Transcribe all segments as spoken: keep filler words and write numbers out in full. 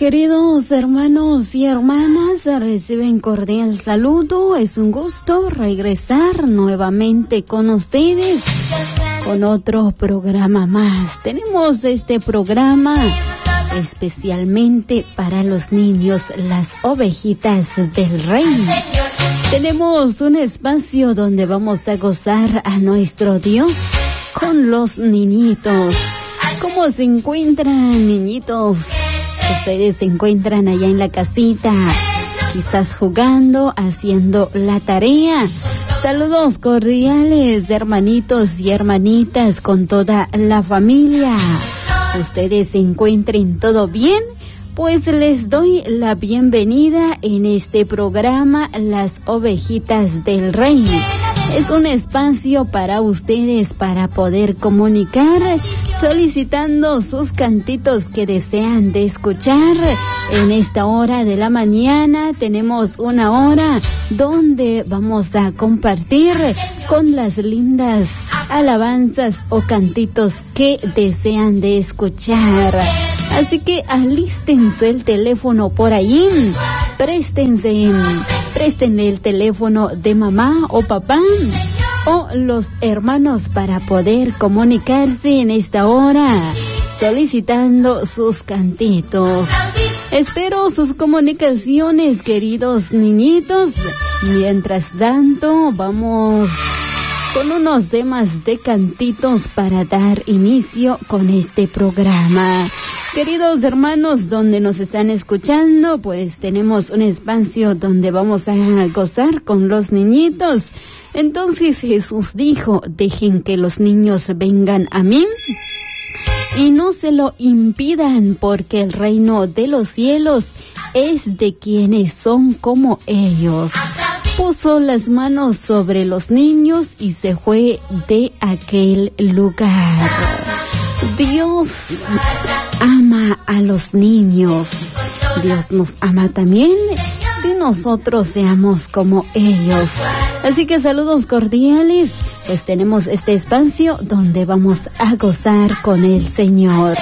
Queridos hermanos y hermanas, reciben cordial saludo. Es un gusto regresar nuevamente con ustedes con otro programa más. Tenemos este programa especialmente para los niños, las ovejitas del rey. Tenemos un espacio donde vamos a gozar a nuestro Dios con los niñitos. ¿Cómo se encuentran, niñitos? Ustedes se encuentran allá en la casita, quizás jugando, haciendo la tarea. Saludos cordiales, hermanitos y hermanitas, con toda la familia. ¿Ustedes se encuentren todo bien? Pues les doy la bienvenida en este programa Las Ovejitas del Rey. Es un espacio para ustedes para poder comunicar, solicitando sus cantitos que desean de escuchar. En esta hora de la mañana tenemos una hora donde vamos a compartir con las lindas alabanzas o cantitos que desean de escuchar. Así que alístense el teléfono por ahí, préstense, préstenle el teléfono de mamá o papá o los hermanos para poder comunicarse en esta hora, solicitando sus cantitos. Espero sus comunicaciones, queridos niñitos. Mientras tanto, vamos con unos temas de cantitos para dar inicio con este programa. Queridos hermanos, donde nos están escuchando, pues tenemos un espacio donde vamos a gozar con los niñitos. Entonces Jesús dijo: dejen que los niños vengan a mí y no se lo impidan, porque el reino de los cielos es de quienes son como ellos. Puso las manos sobre los niños y se fue de aquel lugar. Dios ama a los niños. Dios nos ama también si nosotros seamos como ellos. Así que saludos cordiales. Pues tenemos este espacio donde vamos a gozar con el Señor.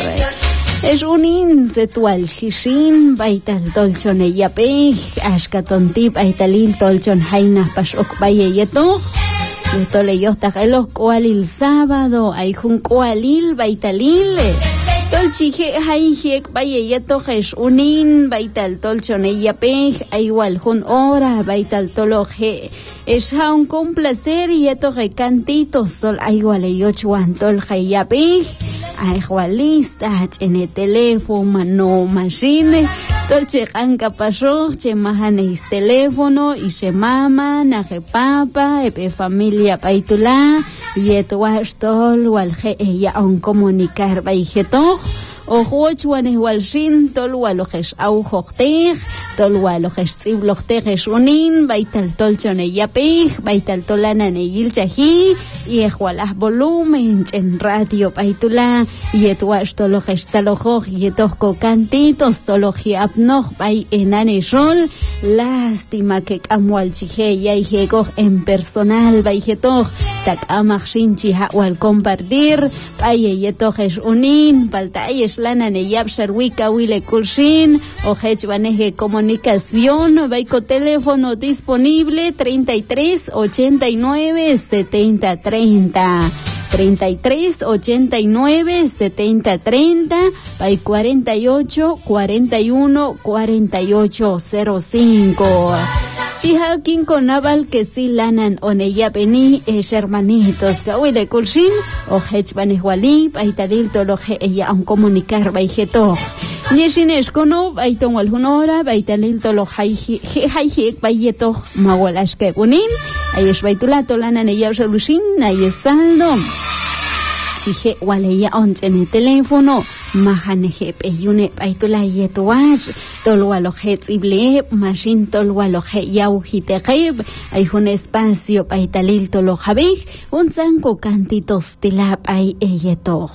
Ejunin setual shishin baital tolchon eyape ashkatontip aitalil tolchon haina pashok bayeyeto. Esto leyó tajelos cualil sábado, hay jun cualil baitalil. Tolchije haijek bayeyeto jesh unin baital tolchon eyape igual jun hora baital toloje. Es un complacer y esto recantito sol igual yochuan tol hayape. Ay, Jualista, en el teléfono, mano, machine, dolce canca pasó, che majaneis teléfono, y che mama, naje papa, epe familia paitula, y etuash tol, walje ella on comunicar baijetoj, o juochuanes walshin, tol walojesh au jochtej, tol walojesh ziblochtej unin, baital tolchon ella pej, baital tolana neil chaji, y ejualas volumen en radio paitula, y etuash tolojesh tzalojoj, y etojko cantitos, toloji apnoj, bay enane shol, lástima que camual chije, y hay jegoj en personal, baijetoj, tak amachshin chiha wal compartir, bay eyetojesh unin, baltayesh lana neyab sharwika wile kulshin, ojech baneje comunicación, baico teléfono disponible treinta y tres ochenta y nueve setenta treinta. treinta y tres ochenta y nueve setenta treinta, by cuarenta y ocho cuarenta y uno cuarenta y ocho cero cinco. Chihakin con Naval que si lanan oneya beni es hermanitos kawile kulshin o hechbane wali baitalil toloje ella un comunicar baijeto. Nishinesh kono baiton wal hunora baitalil tolojai hi baijeto mawalash ke bunin ayesh baitulato lanan ella solution ay saldo. Chije waleya onch en el teléfono mahaneje peyune paitula yetuach tolwaloje ible machine tolwaloje yaujitejeb hay un espacio paitalil tolojabej un zanco cantitos tilap ay eyeto.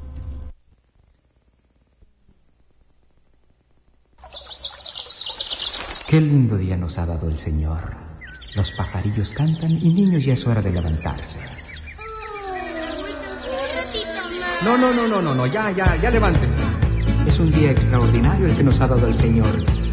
Qué lindo día nos ha dado el Señor. Los pajarillos cantan y niños ya es hora de levantarse. No, no, no, no, no, no, ya, ya, ya levántense. Es un día extraordinario el que nos ha dado el Señor.